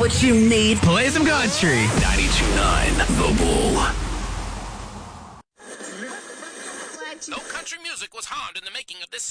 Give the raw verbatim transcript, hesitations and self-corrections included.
what you need. Play some country. ninety-two point nine The Bull. No country music was harmed in the making of this